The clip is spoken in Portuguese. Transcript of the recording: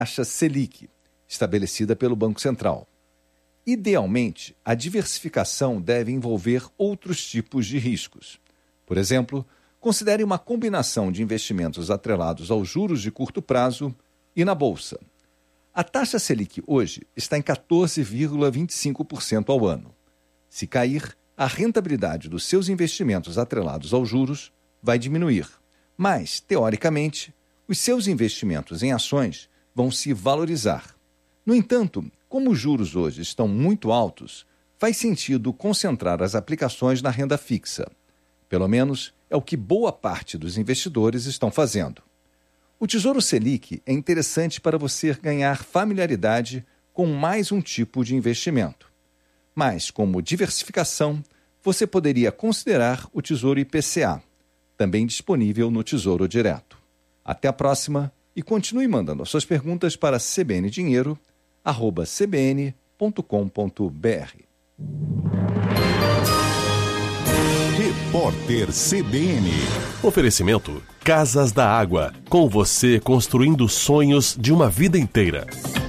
taxa Selic, estabelecida pelo Banco Central. Idealmente, a diversificação deve envolver outros tipos de riscos. Por exemplo, considere uma combinação de investimentos atrelados aos juros de curto prazo e na Bolsa. A taxa Selic hoje está em 14,25% ao ano. Se cair, a rentabilidade dos seus investimentos atrelados aos juros vai diminuir. Mas, teoricamente, os seus investimentos em ações vão se valorizar. No entanto, como os juros hoje estão muito altos, faz sentido concentrar as aplicações na renda fixa. Pelo menos é o que boa parte dos investidores estão fazendo. O Tesouro Selic é interessante para você ganhar familiaridade com mais um tipo de investimento. Mas, como diversificação, você poderia considerar o Tesouro IPCA, também disponível no Tesouro Direto. Até a próxima e continue mandando as suas perguntas para cbndinheiro@cbn.com.br. Repórter CBN. Oferecimento Casas da Água. Com você construindo sonhos de uma vida inteira.